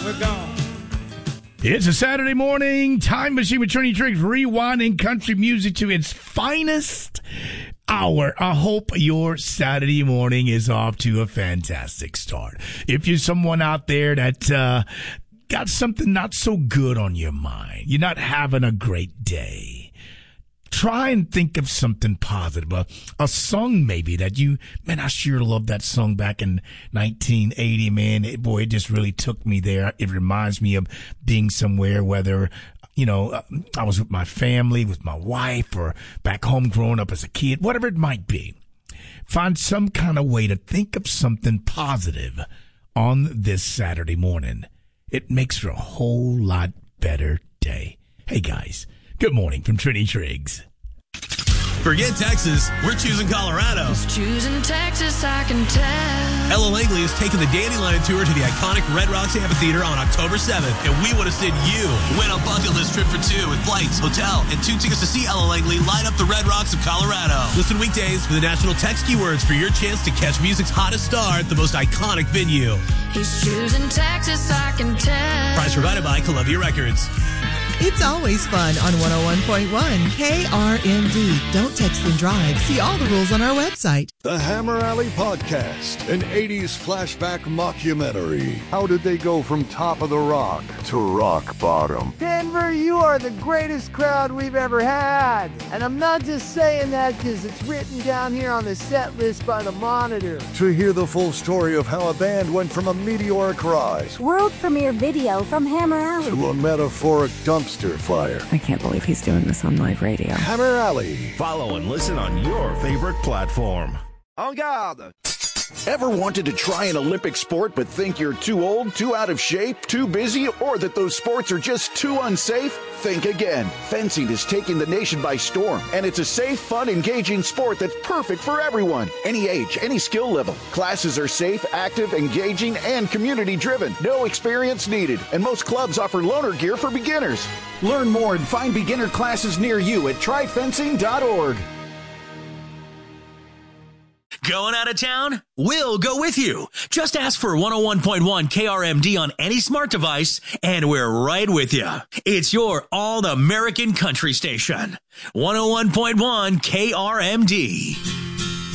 we're gone. It's a Saturday morning. Time Machine with Trini Triggs, rewinding country music to its finest hour. I hope your Saturday morning is off to a fantastic start. If you're someone out there that got something not so good on your mind, you're not having a great day, try and think of something positive. A song maybe that I sure loved that song back in 1980, man. It just really took me there. It reminds me of being somewhere, whether, I was with my family, with my wife, or back home growing up as a kid, whatever it might be. Find some kind of way to think of something positive on this Saturday morning. It makes for a whole lot better day. Hey, guys. Good morning from Trini Triggs. Forget Texas, we're choosing Colorado. Just choosing Texas, I can tell. Ella Langley is taking the Dandelion Tour to the iconic Red Rocks Amphitheater on October 7th, and we want to send you win a bucket list trip for two with flights, hotel, and 2 tickets to see Ella Langley light up the Red Rocks of Colorado. Listen weekdays for the national text keywords for your chance to catch music's hottest star at the most iconic venue. He's choosing Texas, I can tell. Prize provided by Columbia Records. It's always fun on 101.1 KRMD. Don't text and drive. See all the rules on our website. The Hammer Alley Podcast, an 80s flashback mockumentary. How did they go from top of the rock to rock bottom? Denver, you are the greatest crowd we've ever had. And I'm not just saying that because it's written down here on the set list by the Monitor. To hear the full story of how a band went from a meteoric rise, world premiere video from Hammer Alley, to a metaphoric dumpster fire. I can't believe he's doing this on live radio. Hammer Alley. Follow and listen on your favorite platform. En garde! Ever wanted to try an Olympic sport but think you're too old, too out of shape, too busy, or that those sports are just too unsafe? Think again. Fencing is taking the nation by storm, and it's a safe, fun, engaging sport that's perfect for everyone. Any age, any skill level. Classes are safe, active, engaging, and community-driven. No experience needed, and most clubs offer loaner gear for beginners. Learn more and find beginner classes near you at tryfencing.org. Going out of town? We'll go with you. Just ask for 101.1 KRMD on any smart device, and we're right with you. It's your all-American country station. 101.1 KRMD.